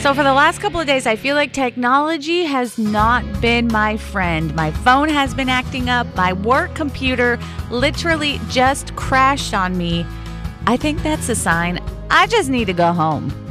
So for the last couple of days, I feel like technology has not been my friend. My phone has been acting up. My work computer literally just crashed on me. I think that's a sign I just need to go home.